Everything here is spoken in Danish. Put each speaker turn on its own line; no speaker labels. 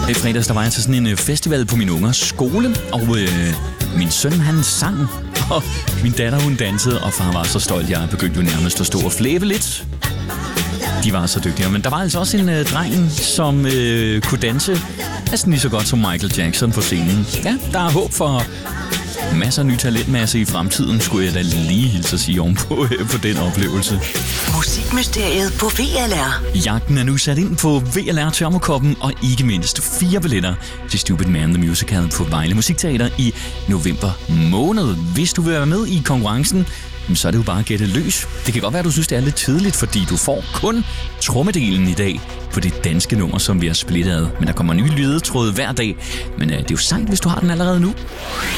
I fredags der var jeg til sådan en festival på min ungers skole, og min søn han sang, og min datter hun dansede, og far var så stolt. Jeg begyndte jo nærmest at stå og flæbe lidt. De var så dygtige, men der var altså også en dreng, som kunne danse næsten lige så godt som Michael Jackson på scenen. Ja, der er håb for masser af ny talentmasse i fremtiden, skulle jeg da lige hilse at sige ovenpå på den oplevelse.
Musikmysteriet på VLR.
Jagten er nu sat ind på VLR Tørmokoppen, og ikke mindst 4 billetter til Stupid Man The Musical på Vejle Musikteater i november måned. Hvis du vil være med i konkurrencen, så er det jo bare at gætte løs. Det kan godt være, at du synes, det er lidt tidligt, fordi du får kun trommedelen i dag på det danske nummer, som vi har splittet ad. Men der kommer nye ledetråde hver dag. Men det er jo sejt, hvis du har den allerede nu.